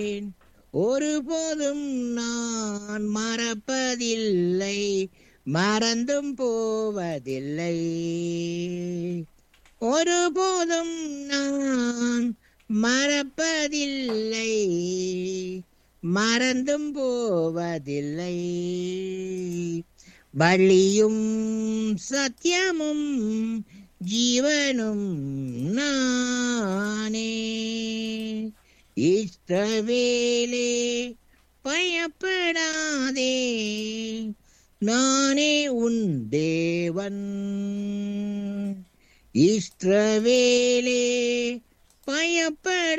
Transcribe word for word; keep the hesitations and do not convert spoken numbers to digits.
ஒருபோதும் நான் மறப்பதில்லை, மறந்தும் போவதில்லை. ஒருபோதும் நான் மறப்பதில்லை, மறந்தும் போவதில்லை. வழியும் சத்தியமும் ஜீவனும் நானே. இஸ்ரவேலே பயப்படாதே, நானே உன் தேவன். இஸ்ரவேலே பயப்பட